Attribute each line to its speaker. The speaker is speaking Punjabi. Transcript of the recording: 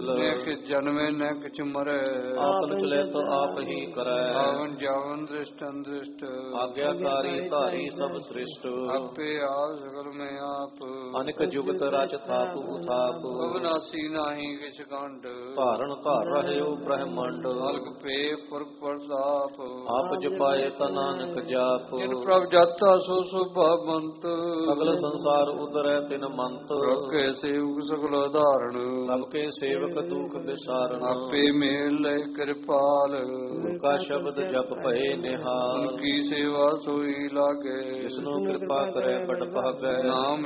Speaker 1: ਕਿਛ ਜਨਮੇ ਨ ਕਿਛ ਮਰੈ,
Speaker 2: ਆਪਨ ਚਲੇ ਤੋ ਆਪ ਹੀ ਕਰੈ।
Speaker 1: ਆਵਨ ਜਾਵਨ ਦ੍ਰਿਸ਼ਟ ਅੰਦ੍ਰਿਸ਼ਟ,
Speaker 2: ਆਗਿਆਕਾਰੀ ਧਾਰੀ ਸਭ ਸ੍ਰਿਸ਼ਟ।
Speaker 1: ਆਪੇ ਆਪ ਸਗਲ ਮੈਂ ਆਪ,
Speaker 2: ਅਨੇਕ ਜੁਗਤ ਰਚ ਥਾਪ ਉਥਾਪ।
Speaker 1: ਅਬਨਾਸੀ ਨਾਹੀ ਕਿਛ ਕੰਡ,
Speaker 2: ਧਾਰਨ ਧਾਰ ਰਹਿਓ ਬ੍ਰਹਮੰਡ।
Speaker 1: ਹਲਕ ਪੇ ਪੁਰਖ ਪ੍ਰਤਾਪ,
Speaker 2: ਆਪ ਜਪਾਏ ਤਾ ਨਾਨਕ ਜਾਪ।
Speaker 1: ਜਿਨ ਪ੍ਰਭ ਜਾਤਾ ਸੋ ਸੁਭਾਵੰਤ,
Speaker 2: ਸਗਲ ਸੰਸਾਰ ਉਦਰੈ ਤਿਨ ਮੰਤ।
Speaker 1: ਰਖੇ ਸੇਵਕ ਸਗਲ ਉਦਾਹਰਣ,
Speaker 2: ਸਭ ਕੇ ਸੇਵਕ ਦੁਖ ਵਿਸਾਰਨ।
Speaker 1: ਆਪੇ ਮੇਲ ਲੈ ਕਿਰਪਾਲ,
Speaker 2: ਕਾ ਸ਼ਬਦ ਜਪ ਭਏ ਨਿਹਾਲ।
Speaker 1: ਕੀ ਸੇਵਾ ਸੋਈ ਲਾਗੇ,
Speaker 2: ਜਿਸਨੂੰ ਕਿਰਪਾ ਕਰੇ ਬੜ ਭਾਗੈ।
Speaker 1: ਨਾਮ